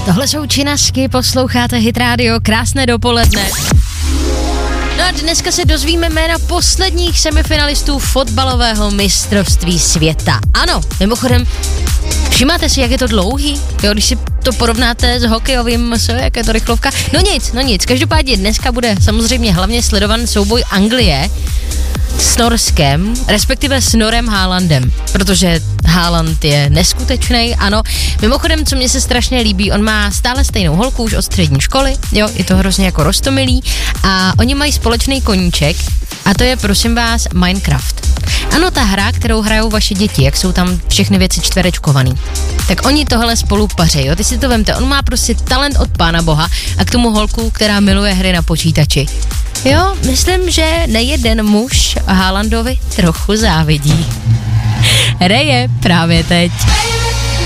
Tohle jsou Činasky, posloucháte Hit Radio, krásné dopoledne. No a dneska se dozvíme jména posledních semifinalistů fotbalového mistrovství světa. Ano, mimochodem, všimáte si, jak je to dlouhý? Jo, když si to porovnáte s hokejovým, jak je to rychlovka? No nic, každopádně dneska bude samozřejmě hlavně sledovan souboj Anglie s Norskem, respektive s Norem Haalandem, protože Haaland je neskutečný, ano. Mimochodem, co mě se strašně líbí, on má stále stejnou holku už od střední školy, jo, je to hrozně jako roztomilý a oni mají společný koníček a to je, prosím vás, Minecraft. Ano, ta hra, kterou hrajou vaše děti, jak jsou tam všechny věci čtverečkovaný. Tak oni tohle spolu pařejí, jo, ty si to vemte, on má prostě talent od Pána Boha a k tomu holku, která miluje hry na počítači. Jo, myslím, že nejeden muž Haalandovi trochu závidí. Hraje právě teď.